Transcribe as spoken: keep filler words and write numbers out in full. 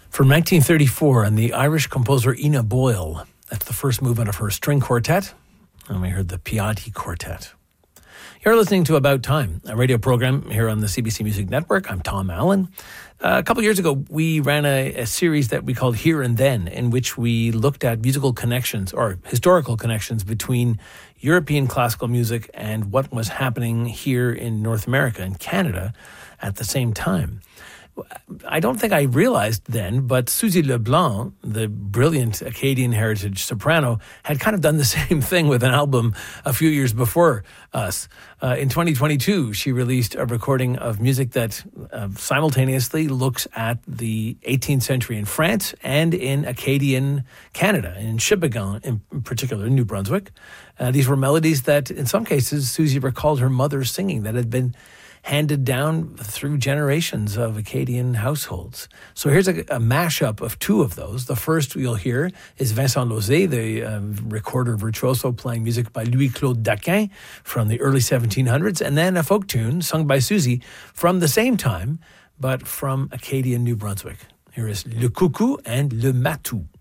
From nineteen thirty-four, and the Irish composer Ina Boyle. That's the first movement of her string quartet. And we heard the Piatti Quartet. You're listening to About Time, a radio program here on the C B C Music Network. I'm Tom Allen. Uh, a couple of years ago, we ran a, a series that we called Here and Then, in which we looked at musical connections or historical connections between European classical music and what was happening here in North America and Canada at the same time. I don't think I realized then, but Suzy LeBlanc, the brilliant Acadian heritage soprano, had kind of done the same thing with an album a few years before us. Uh, in twenty twenty-two, she released a recording of music that uh, simultaneously looks at the eighteenth century in France and in Acadian Canada, in Sheboygan in particular, in New Brunswick. Uh, these were melodies that, in some cases, Suzy recalled her mother singing that had been handed down through generations of Acadian households. So here's a, a mashup of two of those. The first you'll hear is Vincent Lauzé, the uh, recorder virtuoso, playing music by Louis-Claude Daquin from the early seventeen hundreds, and then a folk tune sung by Suzy from the same time, but from Acadian New Brunswick. Here is Le Coucou and Le Matou.